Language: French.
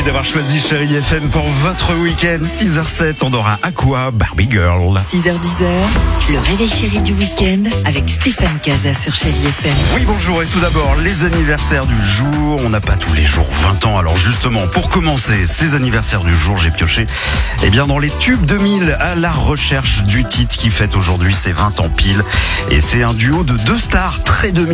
D'avoir choisi Chérie FM pour votre week-end. 6h07, on aura Aqua, Barbie Girl. 6h10, le réveil chéri du week-end avec Stéphane Casa sur Chérie FM. Oui, bonjour, et tout d'abord, les anniversaires du jour. On n'a pas tous les jours 20 ans, alors justement, pour commencer ces anniversaires du jour, j'ai pioché dans les tubes 2000 à la recherche du titre qui fête aujourd'hui ses 20 ans pile. Et c'est un duo de deux stars très 2000.